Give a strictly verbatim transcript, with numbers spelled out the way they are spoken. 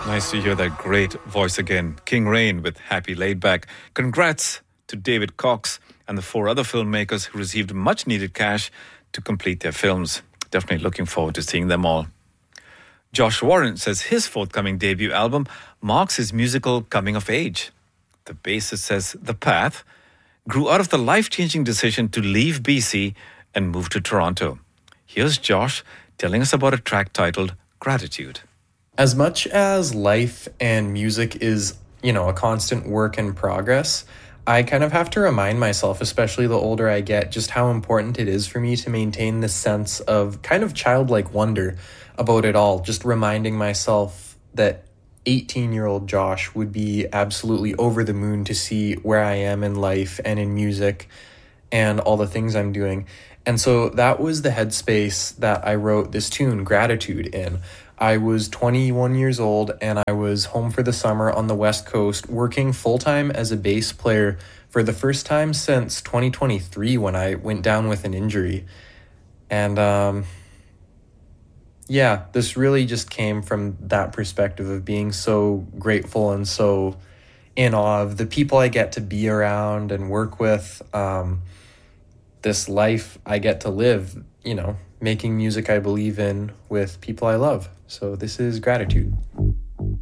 Nice to hear that great voice again. King Rain with Happy Laid Back. Congrats to David Cox and the four other filmmakers who received much needed cash to complete their films. Definitely looking forward to seeing them all. Josh Warren says his forthcoming debut album marks his musical coming of age. The bassist says The Path grew out of the life-changing decision to leave B C and move to Toronto. Here's Josh telling us about a track titled Gratitude. As much as life and music is, you know, a constant work in progress, I kind of have to remind myself, especially the older I get, just how important it is for me to maintain this sense of kind of childlike wonder about it all. Just reminding myself that eighteen-year-old Josh would be absolutely over the moon to see where I am in life and in music and all the things I'm doing. And so that was the headspace that I wrote this tune, Gratitude, in. I was twenty-one years old and I was home for the summer on the West Coast working full-time as a bass player for the first time since twenty twenty-three when I went down with an injury. And um, yeah, this really just came from that perspective of being so grateful and so in awe of the people I get to be around and work with, um, this life I get to live, you know, making music I believe in with people I love. So this is Gratitude.